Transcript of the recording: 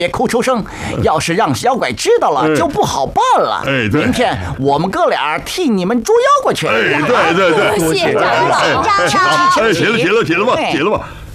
别哭出声，要是让小鬼知道了，就不好办了。 哎，对， 明天我们哥俩替你们捉妖怪去。 哎，对， 谢长老， 起了吧，起了吧。